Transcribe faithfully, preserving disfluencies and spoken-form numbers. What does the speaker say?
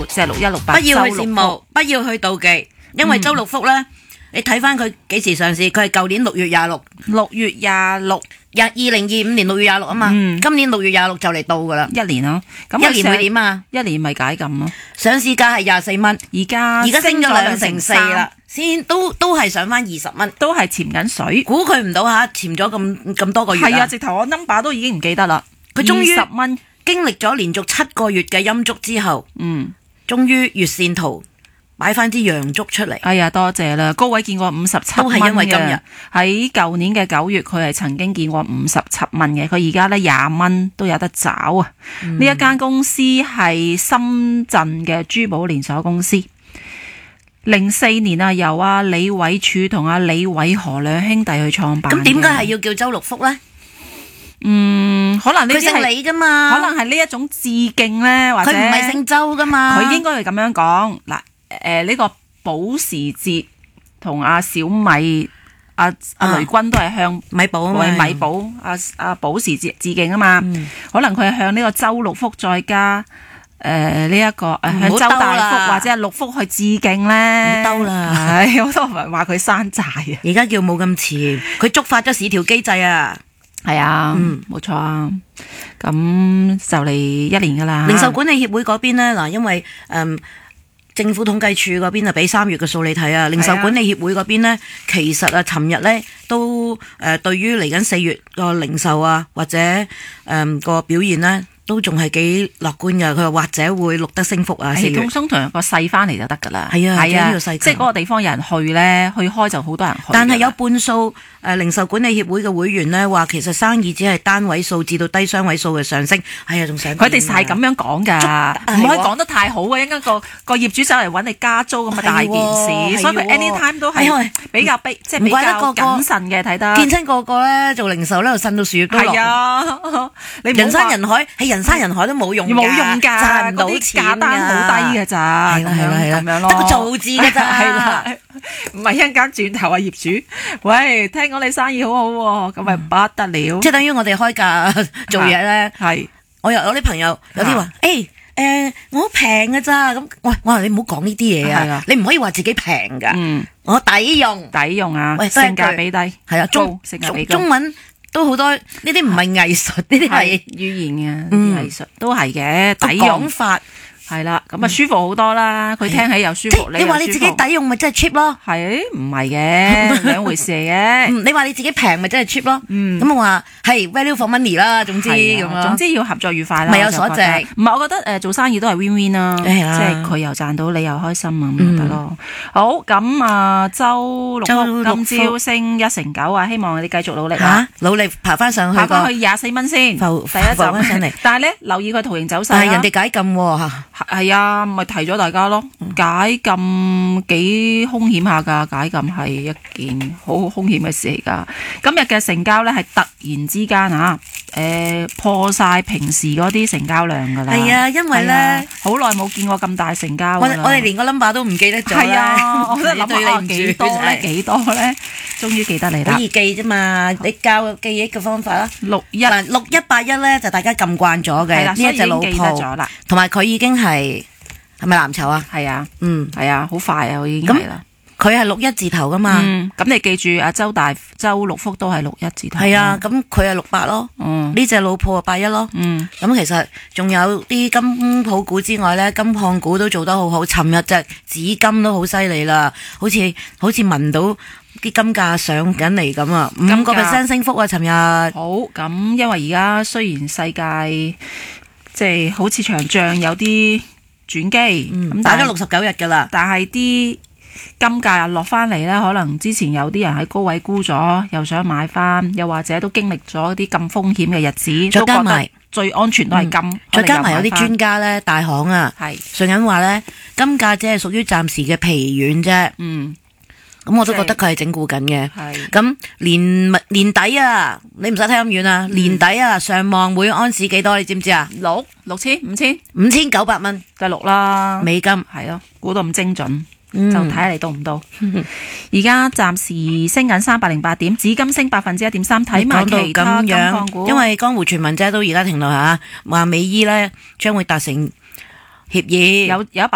即係六一六八。 不要去羨慕，不要去妒忌，因為周六福咧，嗯、你睇翻佢幾時上市，佢係舊年六月廿六， 六月廿六。 日二零二五年六月廿六啊嘛，嗯、今年六月廿六就嚟到噶啦， 一年咯。咁一年會點啊？ 一年咪解禁咯。 上市價係廿四蚊，而家而家升咗兩成四啦，先都都係上翻二十蚊， 都係潛緊水。 估佢唔到吓，潛咗咁咁多個月。 係啊，直頭我 number 都已經唔記得啦。 佢終於十蚊， 經歷咗連續七個月嘅陰燭之後，嗯，終於月線圖擺翻支陽燭出嚟。 哎呀，多謝啦！高位見過五十七蚊嘅， 都係因為今日喺舊年嘅九月，佢係曾經見過五十七蚊嘅。佢而家咧廿蚊都有得找啊！呢、嗯、一間公司係深圳嘅珠寶連鎖公司。零四年啊，由阿李偉柱同阿李偉河兩兄弟去創辦。 咁點解係要叫周六福咧？ 嗯，可能呢啲係佢姓李噶嘛？ 可能係呢一種致敬咧，或者佢唔係姓周噶嘛？ 佢應該係咁樣講嗱。誒、呃，呢、這個保時捷同阿小米、阿、啊、阿、啊、雷軍都係向米寶啊米寶阿阿保時捷致敬啊嘛，嗯、可能佢係向呢個周六福再加誒呢一個誒、呃、向周大福或者係六福去致敬咧， 兜啦， 係好多人話佢山寨啊， 而家叫冇咁遲，佢觸發咗市調機制啊， 係啊，嗯，冇錯啊，咁就嚟一年噶啦。 零售管理協會嗰邊咧，嗱，因為誒。嗯政府統計處嗰邊啊，俾三月嘅數你睇啊。零售管理協會嗰邊呢，其實啊，尋日呢都誒、呃，對於嚟緊四月個零售啊，或者誒、呃、個表現呢，都仲係幾樂觀嘅。佢話或者會錄得升幅啊。四月通通同個勢翻嚟就得㗎啦。 係啊，係啊， 即係嗰個地方有人去呢，去開就好多人去。 但係有半數誒、呃、零售管理協會嘅會員呢，話其實生意只係單位數至到低雙位數嘅上升。係啊，仲想佢哋係咁樣講㗎，唔可以講得太好啊！應該個個業主走嚟揾你加租咁嘅大件事，所以佢 anytime 都係比較比即係比較謹慎嘅睇得。 見親個個咧做零售咧，就呻到樹葉都落。係啊，你人山人海，喺人山人海都冇用， 冇用㗎， 賺唔到錢㗎， 價單好低㗎咋， 係啦係啦係啦， 咁樣咯， 得個造字㗎咋， 係啦，唔係一間轉頭啊業主，喂，聽講你生意好好喎，咁咪不得了， 即係等於我哋開價做嘢咧， 係， 我有有啲朋友有啲話，誒。誒、呃，我好平㗎咋咁？喂，我話你唔好講呢啲嘢啊！你唔可以話自己平㗎，嗯、我抵用， 抵用啊！ 喂， 性價比低，係啊，中性價比高。 中文都好多呢啲唔係藝術，呢啲係語言嘅藝術，都係嘅抵用講法。 係啦，咁啊舒服好多啦，佢聽起又舒服， 你話你自己抵用咪真係 cheap 咯？ 係唔係嘅兩回事嚟嘅。 你話你自己平咪真係 cheap 咯？咁我話係 value for money 啦，總之咁咯。 總之要合作愉快啦， 物有所值。 唔係，我覺得誒做生意都係 win win 啦，即係佢又賺到，你又開心啊，咁得咯。好，咁啊周六今朝升一成九啊，希望你繼續努力啊， 努力爬翻上去， 爬翻去廿四蚊先， 浮浮翻上嚟。 但係咧留意佢圖形走勢， 但係人哋解禁喎。 係啊，咪提咗大家咯。解禁幾兇險下噶，解禁係一件好兇險嘅事嚟噶。今日嘅成交咧係突然之間啊，誒、呃、破晒平時嗰啲成交量噶啦。係啊，因為咧好耐冇見過咁大成交。我我哋連個 number 都唔記得咗。係啊，我都諗下幾多咧？幾多咧？終於記得你啦。好易記啫嘛，你教記憶嘅方法啦。六一六一八一咧就大家撳慣咗嘅，呢一隻老鋪，同埋佢已經係。係咪藍籌啊？係啊，嗯，係啊，好快啊，我已經係啦。佢係六一字頭噶嘛？嗯，咁你記住阿周大周六福都係六一字頭。係啊，咁佢係六八咯。嗯，呢隻老鋪啊八一咯。嗯，咁其實仲有啲金鋪股之外咧，金礦股都做得好好。尋日隻紫金都好犀利啦，好似好似聞到啲金價上緊嚟咁啊，五個 percent 升幅啊！尋日好咁，因為而家雖然世界即係好似場仗有啲轉機，嗯、打咗六十九日噶啦，但係啲金價落翻嚟咧，可能之前有啲人喺高位沽咗，又想買翻，又或者都經歷咗啲咁風險嘅日子，再加埋最安全都係金，嗯、再加埋有啲專家咧，大行啊，係上緊話咧，金價只係屬於暫時嘅疲軟啫。嗯。咁我都覺得佢係整固緊嘅，咁年年底啊，你唔使睇咁遠啊，年底啊，上望每安士幾多？你知唔知啊？六六千五千五千九百蚊，就六啦，美金係咯，估到咁精準，嗯、就睇下你到唔到。而家暫時升緊三百零八點，紫金升百分之一點三，睇埋其他金礦股，因為江湖傳聞啫，都而家停落下，話美伊咧將會達成協議，有有一百。